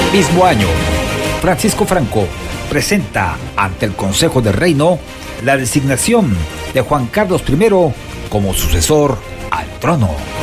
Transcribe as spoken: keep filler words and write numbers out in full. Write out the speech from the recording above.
Mismo año, Francisco Franco presenta ante el Consejo del Reino la designación de Juan Carlos primero como sucesor al trono.